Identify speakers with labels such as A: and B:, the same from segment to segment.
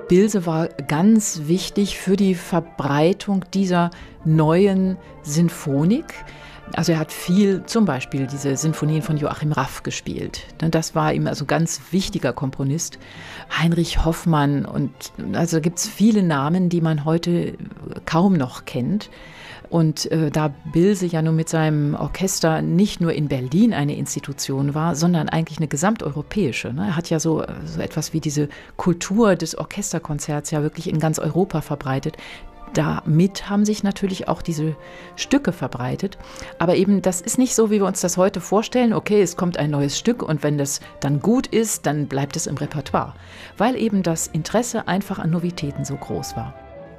A: Bilse war ganz wichtig für die Verbreitung dieser neuen Sinfonik. Also er hat viel, zum Beispiel diese Sinfonien von Joachim Raff gespielt. Das war ihm also ganz wichtiger Komponist. Heinrich Hoffmann und also gibt es viele Namen, die man heute kaum noch kennt. Und da Bilse ja nun mit seinem Orchester nicht nur in Berlin eine Institution war, sondern eigentlich eine gesamteuropäische. Ne? Er hat ja so etwas wie diese Kultur des Orchesterkonzerts ja wirklich in ganz Europa verbreitet. Damit haben sich natürlich auch diese Stücke verbreitet. Aber eben, das ist nicht so, wie wir uns das heute vorstellen. Okay, es kommt ein neues Stück und wenn das dann gut ist, dann bleibt es im Repertoire. Weil eben das Interesse einfach an Novitäten so groß war.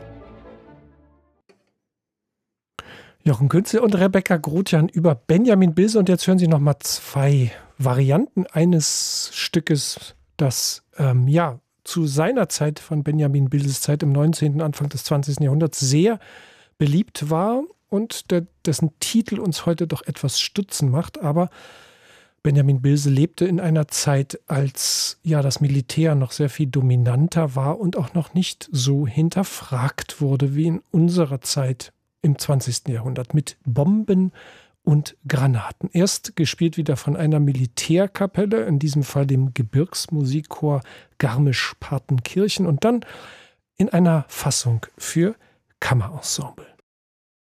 B: Jochen Künzel und Rebecca Grotian über Benjamin Bilse. Und jetzt hören Sie noch mal 2 Varianten eines Stückes, das zu seiner Zeit, von Benjamin Bilses Zeit im 19., Anfang des 20. Jahrhunderts, sehr beliebt war und dessen Titel uns heute doch etwas stutzen macht. Aber Benjamin Bilse lebte in einer Zeit, als das Militär noch sehr viel dominanter war und auch noch nicht so hinterfragt wurde wie in unserer Zeit im 20. Jahrhundert mit Bomben und Granaten. Erst gespielt wieder von einer Militärkapelle, in diesem Fall dem Gebirgsmusikchor Garmisch-Partenkirchen, und dann in einer Fassung für Kammerensemble.